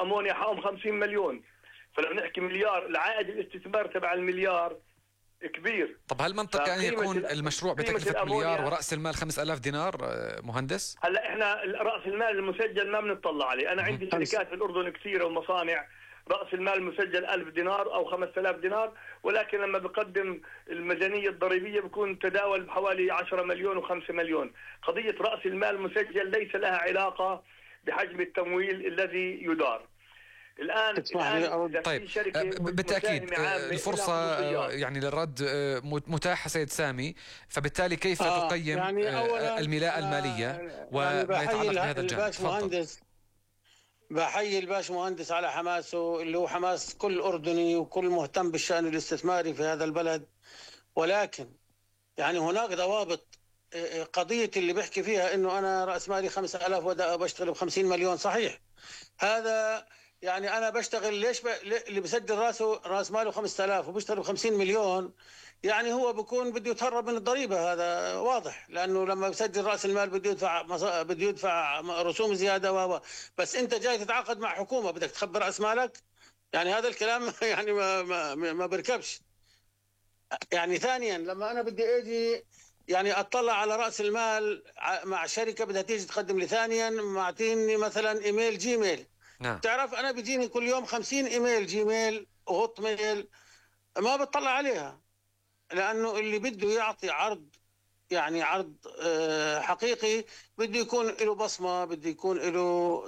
امونيا حقهم 50 مليون. فلما نحكي مليار، العائد الاستثمار تبع المليار كبير. طب هل منطقي أن يكون المشروع بتكلفة مليار ورأس المال 5000 دينار مهندس؟ هلا احنا رأس المال المسجل ما بنطلع عليه. انا عندي شركات في الأردن كثيرة ومصانع رأس المال المسجل 1000 دينار أو 5000 دينار، ولكن لما بقدم الميزانية الضريبية بكون تداول بحوالي 10 مليون و5 مليون. قضية رأس المال المسجل ليس لها علاقة بحجم التمويل الذي يدار. الآن طيب بالتأكيد الفرصة يعني للرد متاحة سيد سامي، فبالتالي كيف تقيم يعني الملاءة المالية وما يتعلق بهذا الجانب؟ بحيي الباش مهندس على حماسه اللي هو حماس كل أردني وكل مهتم بالشأن الاستثماري في هذا البلد، ولكن يعني هناك ضوابط. قضية اللي بحكي فيها إنه أنا رأس مالي 5000 وبشتغل ب50 مليون، صحيح هذا، يعني أنا بشتغل ليش اللي بسجل رأس ماله 5000 وبيشتغل ب50 مليون، يعني هو بيكون بده يتهرب من الضريبة، هذا واضح، لأنه لما بسجل رأس المال بده يدفع رسوم زيادة بس أنت جاي تتعاقد مع حكومة بدك تخبر رأس مالك، يعني هذا الكلام يعني ما بركبش. يعني ثانيا لما أنا بدي أجي يعني أطلع على رأس المال مع شركة بدها تيجي تقدم لي، ثانيا معطيني مثلا إيميل جيميل، تعرف أنا بيجيني كل يوم 50 إيميل جيميل وهوت ميل ما بتطلع عليها، لأنه اللي بده يعطي عرض، يعني عرض حقيقي، بده يكون له بصمة، بده يكون له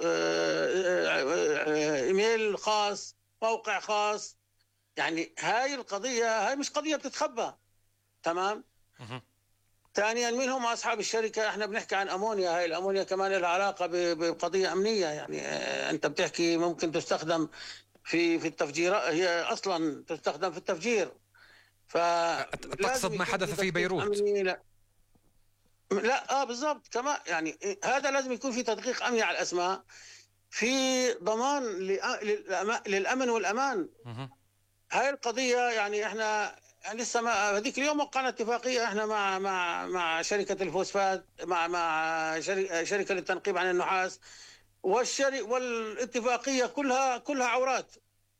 إيميل خاص، موقع خاص. يعني هاي القضية، هاي مش قضية بتتخبى. تمام. ثانيا مين هم أصحاب الشركة؟ احنا بنحكي عن أمونيا، هاي الأمونيا كمان لها علاقة بقضية أمنية، يعني أنت بتحكي ممكن تستخدم في التفجير، هي أصلا تستخدم في التفجير. تقصد ما حدث في بيروت؟ لا بالضبط، كمان يعني هذا لازم يكون في تدقيق أمني على الأسماء، في ضمان للأمن والأمان. هاي القضية يعني احنا لسه ما هذيك اليوم وقعنا اتفاقية احنا مع شركة الفوسفات، مع شركة للتنقيب عن النحاس، والاتفاقية كلها عورات.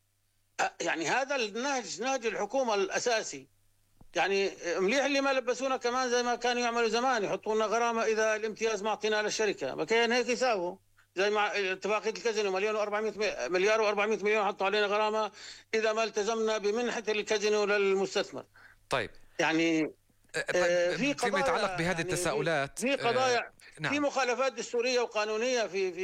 يعني هذا نهج الحكومة الأساسي. يعني مليح اللي ما لبسونا كمان زي ما كانوا يعملوا زمان، يحطوا لنا غرامة إذا الامتياز ما أعطينا للشركة، ما كان هيك يساووا زي مع اتفاقية الكازينو، مليار و400 مليون حطوا علينا غرامة إذا ما التزمنا بمنحة الكازينو للمستثمر. طيب يعني فيما يتعلق بهذه التساؤلات، في قضايا نعم. في مخالفات دستورية وقانونية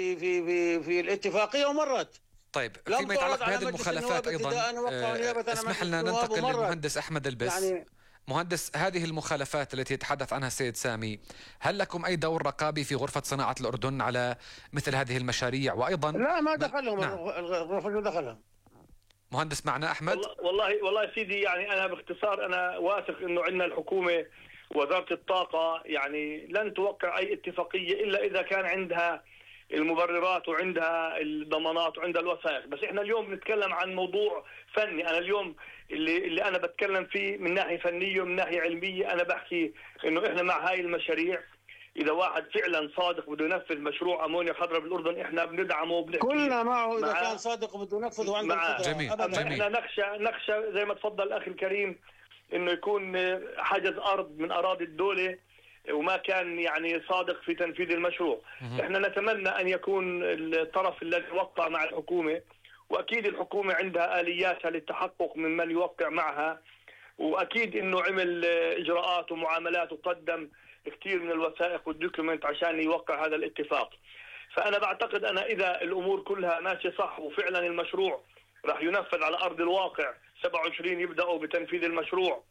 في الاتفاقية ومرت. طيب فيما يتعلق بهذه المخالفات أيضا اسمح لنا ننتقل للمهندس أحمد البس. يعني مهندس، هذه المخالفات التي يتحدث عنها السيد سامي، هل لكم أي دور رقابي في غرفة صناعة الأردن على مثل هذه المشاريع؟ وأيضا لا ما دخلهم. نعم. الغرفة دخلهم. مهندس معنا أحمد؟ والله سيدي، يعني أنا باختصار أنا واثق إنه عندنا الحكومة وزارة الطاقة يعني لن توقع أي اتفاقية إلا إذا كان عندها المبررات وعندها الضمانات وعندها الوثائق. بس احنا اليوم بنتكلم عن موضوع فني. انا اليوم اللي انا بتكلم فيه من ناحية فنية ومن ناحية علمية، انا بحكي انه احنا مع هاي المشاريع. اذا واحد فعلا صادق بده ينفذ مشروع امونيا خضراء بالاردن احنا بندعمه وبنحكي كلنا معه اذا كان صادق وبده ينفذ وعنده القدرة. جميل. احنا نخشى زي ما تفضل الاخ الكريم انه يكون حجز ارض من اراضي الدولة وما كان يعني صادق في تنفيذ المشروع. احنا نتمنى ان يكون الطرف الذي وقع مع الحكومة، واكيد الحكومة عندها الياتها للتحقق ممن يوقع معها، واكيد انه عمل اجراءات ومعاملات وقدم كثير من الوثائق والدوكيومنت عشان يوقع هذا الاتفاق. فانا بعتقد انا اذا الامور كلها ماشية صح وفعلا المشروع راح ينفذ على ارض الواقع، 27 يبداوا بتنفيذ المشروع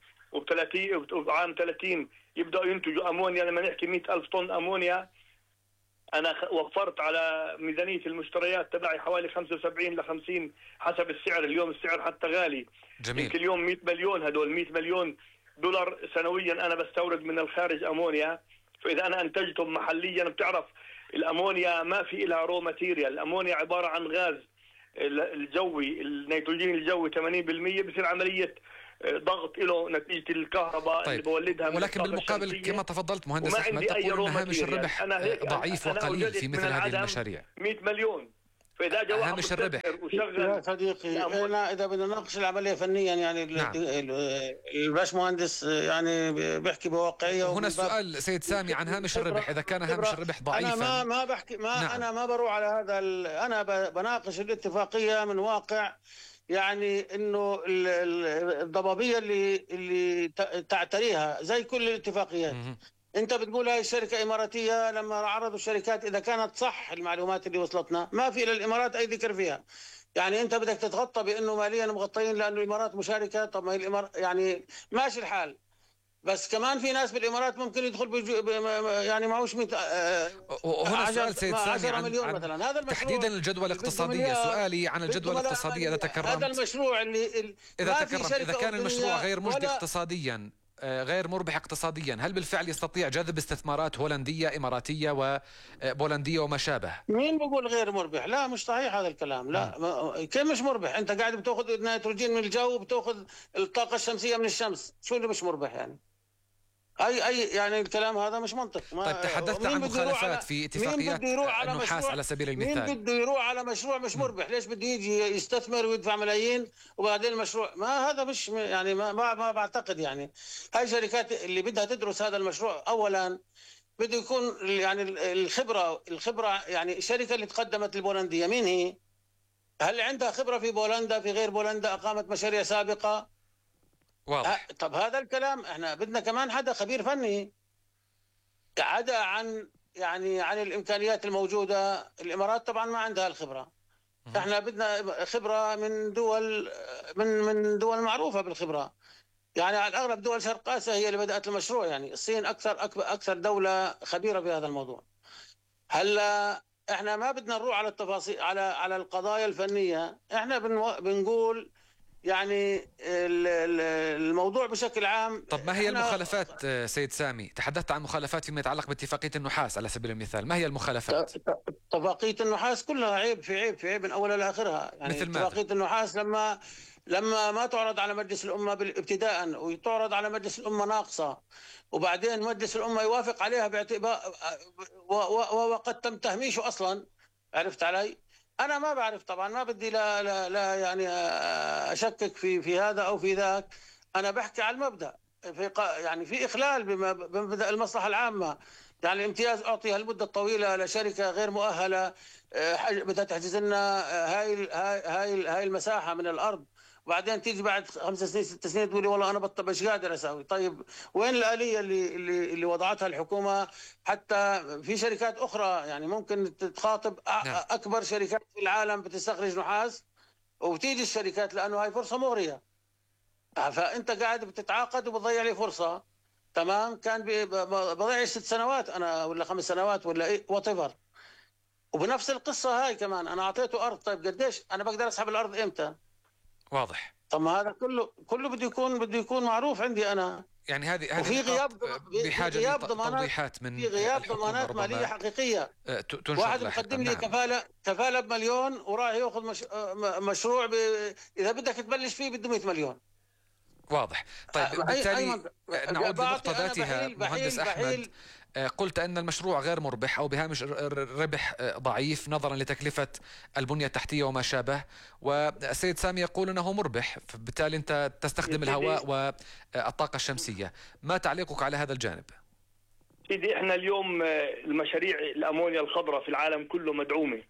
وعام 30 يبدأوا ينتجوا أمونيا. لما نحكي 100,000 طن أمونيا، أنا وفرت على ميزانية المشتريات تبعي حوالي 75 ل 50 حسب السعر. اليوم السعر حتى غالي. جميل. يمكن اليوم 100 مليون، هدول 100 مليون دولار سنويا أنا بستورد من الخارج أمونيا. فإذا أنا أنتجتهم محليا، بتعرف الأمونيا ما في إلها رو ماتيريال. الأمونيا عبارة عن غاز الجوي، النيتروجين الجوي 80%، بصير عملية ضغط له نتيجة الكهرباء. طيب. اللي بولدها. ولكن بالمقابل كما تفضلت مهندس أحمد، تقول أن هامش الربح ضعيف وقليل في مثل هذه المشاريع. 100 مليون هامش الربح. يا صديقي أنا إذا بدنا نناقش العملية فنيا يعني نعم. الباشمهندس يعني بيحكي بواقعية. هنا السؤال سيد سامي عن هامش الربح، إذا كان هامش الربح ضعيفا. أنا ما بحكي نعم. أنا ما بروح على هذا أنا بناقش الاتفاقية من واقع يعني انه الضبابيه اللي تعتريها زي كل الاتفاقيات. انت بتقول هاي الشركه اماراتيه، لما عرضوا الشركات اذا كانت صح المعلومات اللي وصلتنا ما في للامارات اي ذكر فيها. يعني انت بدك تتغطى بانه ماليا مغطيين لانه الامارات مشاركه. طب ما هي الامارات يعني ماشي الحال، بس كمان في ناس بالامارات ممكن يدخل يعني معوش وهنا السؤال سيد سامي عن مثلا هذا المشروع تحديدا الجدوى الاقتصاديه. سؤالي عن الجدوى الاقتصاديه اذا تكرمت. هذا المشروع اذا كان المشروع غير مجدي اقتصاديا، غير مربح اقتصاديا، هل بالفعل يستطيع جذب استثمارات هولنديه اماراتيه وبولنديه وما شابه؟ مين بقول غير مربح؟ لا مش صحيح هذا الكلام. لا كيف مش مربح؟ انت قاعد بتاخذ نيتروجين من الجو وبتاخذ الطاقه الشمسيه من الشمس، شو اللي مش مربح يعني؟ اي يعني الكلام هذا مش منطق. طيب تحدثت عن مخالفات في اتفاقيات النحاس على سبيل المثال. مين بده يروح على مشروع مش مربح؟ ليش بده يجي يستثمر ويدفع ملايين وبعدين المشروع ما هذا مش يعني ما بعتقد. يعني هاي الشركات اللي بدها تدرس هذا المشروع اولا بده يكون يعني الخبره يعني الشركه اللي تقدمت البولنديه مين هي؟ هل عندها خبره في بولندا في غير بولندا اقامت مشاريع سابقه؟ واضح. طب هذا الكلام احنا بدنا كمان حدا خبير فني عدا عن يعني عن الامكانيات الموجوده. الامارات طبعا ما عندها الخبره. احنا بدنا خبره من دول معروفه بالخبره. يعني على الاغلب دول شرق اسيا هي اللي بدات المشروع. يعني الصين اكثر دوله خبيره بهذا الموضوع. هلا احنا ما بدنا نروح على التفاصيل على القضايا الفنيه. احنا بنقول يعني الموضوع بشكل عام. طب ما هي المخالفات سيد سامي؟ تحدثت عن مخالفات فيما يتعلق باتفاقية النحاس على سبيل المثال، ما هي المخالفات؟ اتفاقية النحاس كلها عيب في عيب من أولها لآخرها. يعني مثل اتفاقية النحاس لما ما تعرض على مجلس الأمة ابتداء وتعرض على مجلس الأمة ناقصة وبعدين مجلس الأمة يوافق عليها باعتبار وقد تم تهميشه أصلا. عرفت علي؟ أنا ما بعرف طبعا، ما بدي لا يعني أشكك في هذا أو في ذاك. أنا بحكي على المبدأ. يعني في إخلال بمبدأ المصلحة العامة. يعني الامتياز أعطي هالمدة الطويلة لشركة غير مؤهلة بدها تحجز لنا هاي المساحة من الأرض، وبعدين تيجي بعد 5 سنين 6 سنين تقولي والله أنا مش قادر أسوي. طيب وين الآلية اللي وضعتها الحكومة؟ حتى في شركات أخرى يعني ممكن تخاطب أكبر شركات في العالم بتستخرج نحاس وبتيجي الشركات لأنه هاي فرصة مغرية. فأنت قاعد بتتعاقد وبتضيع لي فرصة. تمام. كان بضيع 6 سنوات أنا ولا 5 سنوات ولا إيه whatever. وبنفس القصة هاي كمان أنا أعطيته أرض. طيب قديش أنا بقدر أسحب الأرض إمتى؟ واضح. طب ما هذا كله بده يكون معروف عندي أنا. يعني هذه وفي غياب بحاجة لتوضيحات من في غياب ضمانات مالية حقيقية. واحد مقدم لي كفالة بمليون وراح ياخذ مشروع إذا بدك تبلش فيه بده 100 مليون. واضح. طيب بالتالي نعود للنقطة ذاتها. مهندس أحمد، قلت أن المشروع غير مربح أو بهامش ربح ضعيف نظرا لتكلفة البنية التحتية وما شابه، والسيد سامي يقول أنه مربح، بالتالي أنت تستخدم الهواء والطاقة الشمسية. ما تعليقك على هذا الجانب؟ سيدي احنا اليوم المشاريع الأمونيا الخضراء في العالم كله مدعومة،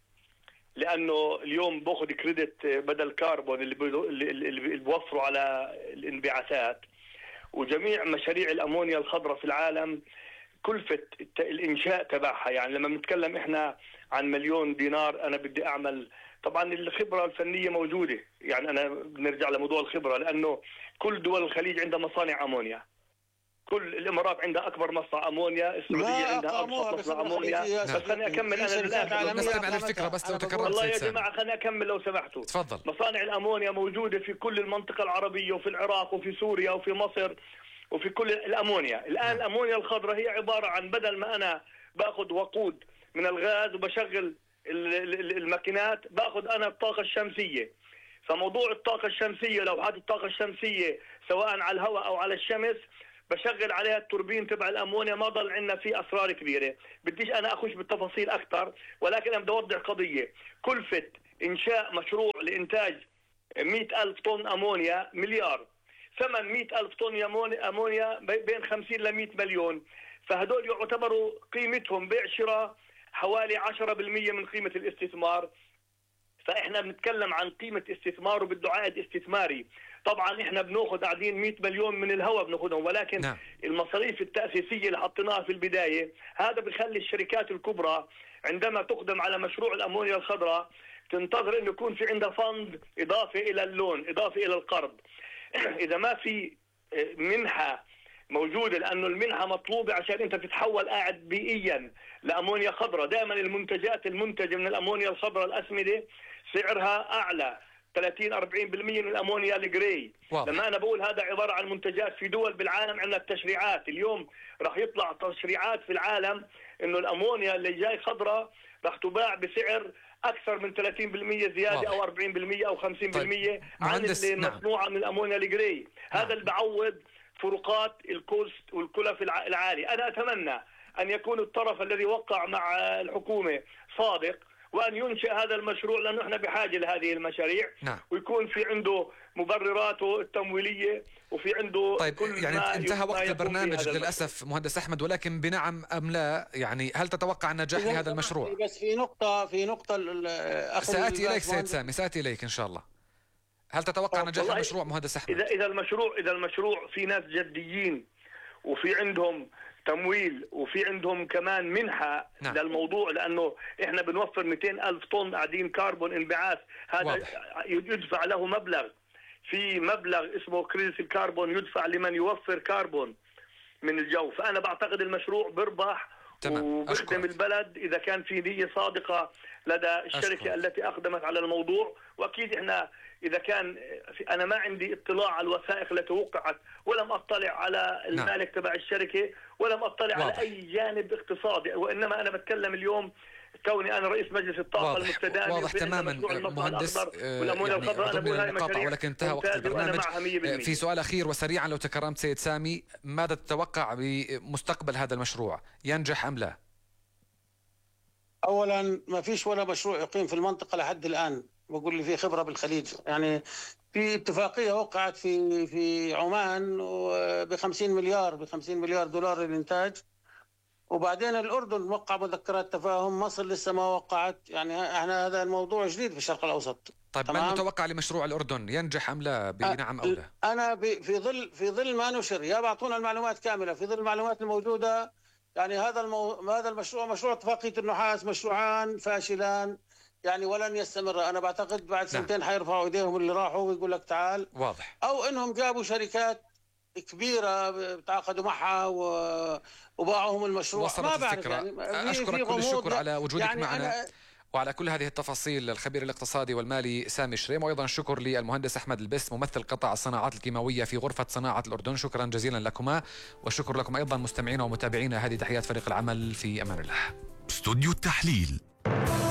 لأنه اليوم باخذ كريدت بدل كاربون اللي بوفروا على الانبعاثات. وجميع مشاريع الأمونيا الخضراء في العالم كلفة الإنشاء تبعها، يعني لما بنتكلم إحنا عن 1,000,000 دينار أنا بدي أعمل. طبعا الخبرة الفنية موجودة. يعني أنا بنرجع لموضوع الخبرة لأنه كل دول الخليج عندها مصانع أمونيا. كل الامارات عندها اكبر مصنع امونيا، السعوديه عندها اكبر مصنع امونيا. بس خليني اكمل انا بالاخر نستمع للفكره بس لو تكرمت. والله يا جماعه خليني اكمل لو سمحتوا. تفضل. مصانع الامونيا موجوده في كل المنطقه العربيه وفي العراق وفي سوريا وفي مصر وفي كل الامونيا. الان الامونيا الخضراء هي عباره عن بدل ما انا باخذ وقود من الغاز وبشغل الماكينات، باخذ انا الطاقه الشمسيه. فموضوع الطاقه الشمسيه لو حاطط الطاقه الشمسيه سواء على الهواء او على الشمس بشغل عليها التوربين تبع الامونيا، ما ضل عندنا فيه اسرار كبيره. بديش انا اخش بالتفاصيل اكثر، ولكن انا بدي اوضح قضيه. كلفه انشاء مشروع لانتاج 100,000 طن امونيا مليار، ثمن 100,000 طن امونيا بين 50 ل 100 مليون، فهدول يعتبروا قيمتهم بيع شراء حوالي 10% من قيمه الاستثمار. فاحنا بنتكلم عن قيمه استثمار وبده عائد استثماري. طبعا احنا بناخذ قاعدين 100 مليون من الهواء بناخذهم، ولكن نعم. المصاريف التاسيسيه اللي حطيناها في البدايه، هذا بخلي الشركات الكبرى عندما تقدم على مشروع الامونيا الخضراء تنتظر انه يكون في عندها فند اضافه الى اللون، اضافه الى القرض. اذا ما في منحه موجوده، لانه المنحه مطلوبه عشان انت تتحول قاعد بيئيا لامونيا خضراء. دائما المنتجات المنتجه من الامونيا الخضراء الاسمده سعرها اعلى 30-40% من الامونيا الجراي. لما انا بقول هذا عباره عن منتجات في دول بالعالم عملت تشريعات، اليوم راح يطلع تشريعات في العالم انه الامونيا اللي جاي خضراء راح تباع بسعر اكثر من 30% زياده او 40% او 50% عن اللي مصنوعه من الامونيا الجراي. هذا اللي بعوض فروقات الكوست والكلف العالي. انا اتمنى ان يكون الطرف الذي وقع مع الحكومه صادق، وأن ينشئ هذا المشروع، لأنه احنا بحاجة لهذه المشاريع. نعم. ويكون في عنده مبرراته التمويلية وفي عنده طيب يعني انتهى وقت البرنامج للأسف مهندس أحمد، ولكن بنعم أم لا يعني هل تتوقع النجاح لهذا المشروع؟ بس في نقطة سآتي إليك سيد سامي، سآتي إليك إن شاء الله. هل تتوقع نجاح المشروع مهندس أحمد؟ إذا المشروع في ناس جديين وفي عندهم تمويل وفي عندهم كمان منحة نعم. للموضوع، لأنه إحنا بنوفر 200,000 طن قاعدين كربون انبعاث، هذا واضح. يدفع له مبلغ، في مبلغ اسمه كريدت الكربون يدفع لمن يوفر كربون من الجو. فأنا بعتقد المشروع بربح وبخدم البلد إذا كان في نية صادقة لدى الشركة التي أقدمت على الموضوع. وأكيد إحنا إذا كان أنا ما عندي اطلاع على الوثائق التي وقعت، ولم أطلع على المالك تبع الشركة، ولم أطلع على أي جانب اقتصادي، وإنما أنا بتكلم اليوم كوني أنا رئيس مجلس الطاقة المستدامة. واضح تماما مهندس يعني ضمن المقاطعة، ولكن انتهى وقت البرنامج. في سؤال أخير وسريعا لو تكرمت سيد سامي، ماذا تتوقع بمستقبل هذا المشروع، ينجح أم لا؟ أولا ما فيش ولا مشروع يقيم في المنطقة لحد الآن، بقول لي في خبرة بالخليج. يعني في اتفاقية وقعت في عمان ب 50 مليار دولار للإنتاج، وبعدين الأردن وقع مذكرات تفاهم، مصر لسه ما وقعت. يعني احنا هذا الموضوع جديد في الشرق الأوسط. طيب ما المتوقع لمشروع الأردن، ينجح أم لا بنعم أو لا؟ أنا في ظل ما نشر، يا بعطونا المعلومات كاملة، في ظل المعلومات الموجودة. يعني هذا المشروع مشروع اتفاقية النحاس، مشروعان فاشلان يعني ولن يستمر. أنا بعتقد بعد سنتين حيرفعوا ايديهم اللي راحوا ويقول لك تعال. واضح. أو إنهم جابوا شركات كبيرة تعاقدوا معها وباعوهم المشروع. وصلت ما بعرف الفكرة. يعني أشكرك كل الشكر على وجودك يعني معنا وعلى كل هذه التفاصيل. الخبير الاقتصادي والمالي سامي شريم، وأيضا الشكر للمهندس أحمد البس ممثل قطاع الصناعات الكيماوية في غرفة صناعة الأردن. شكرا جزيلا لكما، والشكر لكم أيضا مستمعينا ومتابعينا. هذه تحيات فريق العمل، في أمان الله. استوديو التحليل.